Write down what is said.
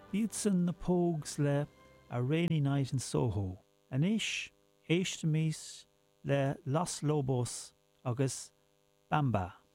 Bíod san na Pogues le A Rainy Night in Soho. Anis, éiste mís le Los Lobos agus Bamba.